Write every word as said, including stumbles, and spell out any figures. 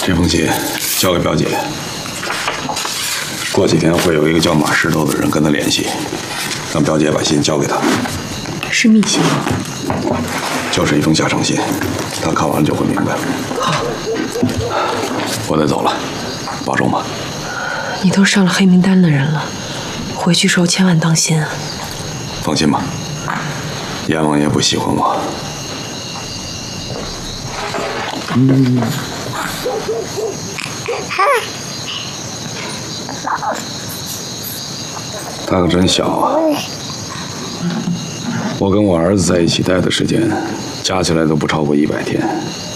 这封信交给表姐，过几天会有一个叫马石头的人跟她联系，让表姐把信交给他。 是密信吗？ 就是一封下诚信，他看完就会明白了。 好， 我得走了，保重吧。 你都上了黑名单的人了，回去时候千万当心啊。 放心吧，阎王爷不喜欢我。嗯。他可真小啊！我跟我儿子在一起待的时间，加起来都不超过一百天。